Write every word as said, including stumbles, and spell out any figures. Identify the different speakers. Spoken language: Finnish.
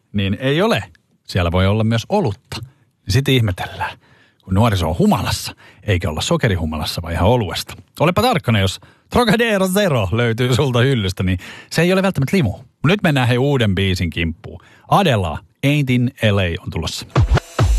Speaker 1: niin ei ole. Siellä voi olla myös olutta. Sitten ihmetellään, kun nuoriso on humalassa, eikä olla sokerihumalassa, vaan ihan oluesta. Olepa tarkkana, jos Trocadero Zero löytyy sulta hyllystä, niin se ei ole välttämättä limu. Nyt mennään hei uuden biisin kimppuun. Adela, Ain't in L A on tulossa.